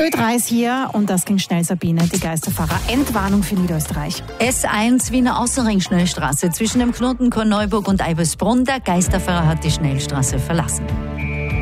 Ö3 ist hier und das ging schnell, Sabine. Die Geisterfahrer. Entwarnung für Niederösterreich. S1 Wiener Außenring-Schnellstraße zwischen dem Knoten Korneuburg und Eibelsbrunn. Der Geisterfahrer hat die Schnellstraße verlassen.